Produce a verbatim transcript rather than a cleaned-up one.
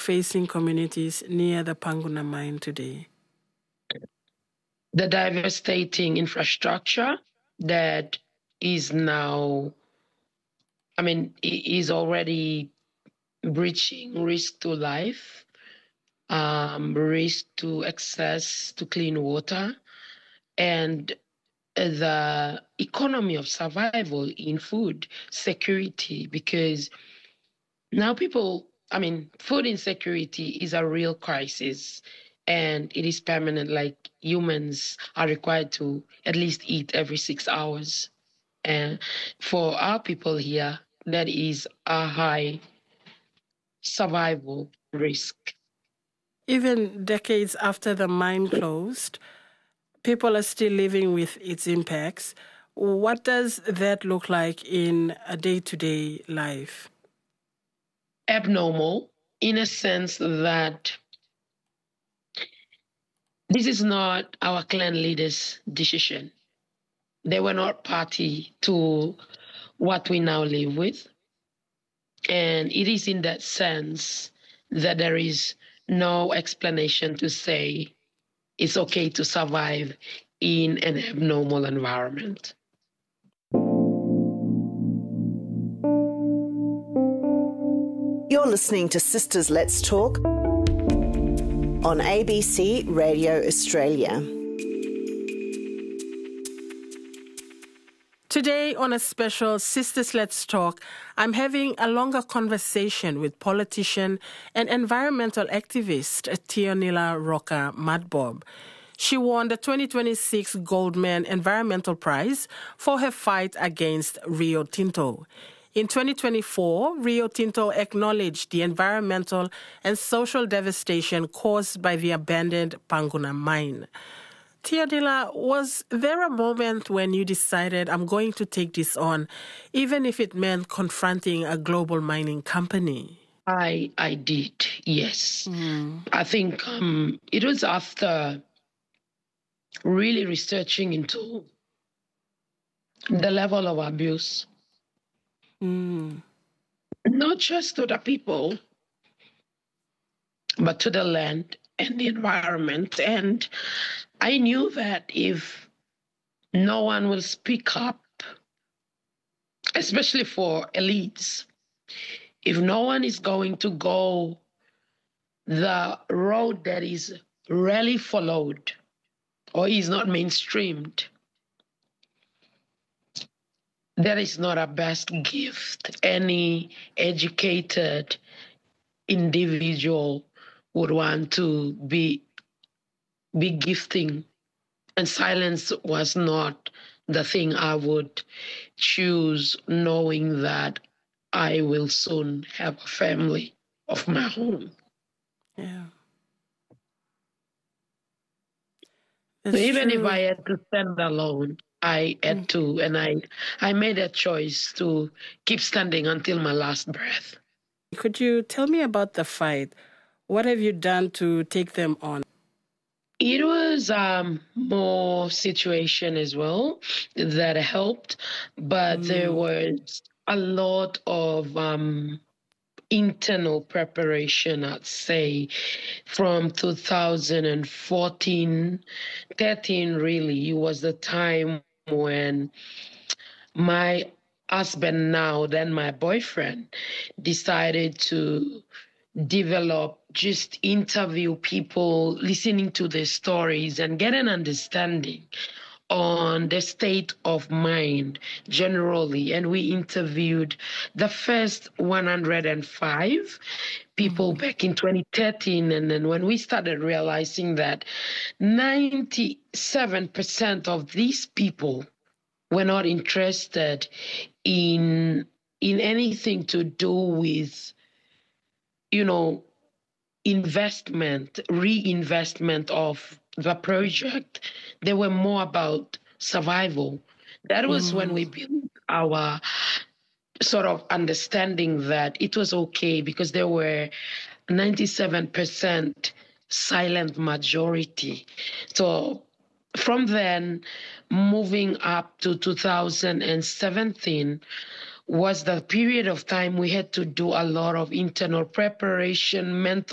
facing communities near the Panguna mine today? The devastating infrastructure that is now, I mean, is already breaching risk to life, um, risk to access to clean water, and the economy of survival in food security, because now people, I mean, food insecurity is a real crisis and it is permanent. Like humans are required to at least eat every six hours. And for our people here, that is a high survival risk. Even decades after the mine closed, people are still living with its impacts. What does that look like in a day-to-day life? Abnormal in a sense that this is not our clan leaders' decision. They were not party to what we now live with. And it is in that sense that there is no explanation to say it's okay to survive in an abnormal environment. You're listening to Sisters Let's Talk on A B C Radio Australia. Today on a special Sisters Let's Talk, I'm having a longer conversation with politician and environmental activist Teonila Roka Madbob. She won the twenty twenty-six Goldman Environmental Prize for her fight against Rio Tinto. In twenty twenty-four, Rio Tinto acknowledged the environmental and social devastation caused by the abandoned Panguna mine. Teonila, was there a moment when you decided, I'm going to take this on, even if it meant confronting a global mining company? I I did, yes. Mm. I think um, it was after really researching into the level of abuse. Mm. Not just to the people, but to the land and the environment. And I knew that if no one will speak up, especially for elites, if no one is going to go the road that is rarely followed or is not mainstreamed, that is not a best gift any educated individual would want to be be gifting. And silence was not the thing I would choose, knowing that I will soon have a family of my own. Yeah. So even true. If I had to stand alone, I had mm. to, and I, I made a choice to keep standing until my last breath. Could you tell me about the fight? What have you done to take them on? It was um, more situation as well that helped, but mm. there was a lot of um, internal preparation, I'd say, from two thousand fourteen, thirteen really. It was the time when my husband now, then my boyfriend, decided to develop, just interview people, listening to their stories and get an understanding on the state of mind generally. And we interviewed the first one hundred five people mm-hmm. back in twenty thirteen. And then when we started realizing that ninety-seven percent of these people were not interested in, in anything to do with, you know, investment, reinvestment of the project. They were more about survival. That was mm. when we built our sort of understanding that it was okay, because there were ninety-seven percent silent majority. So from then, moving up to two thousand seventeen, was the period of time we had to do a lot of internal preparation, mental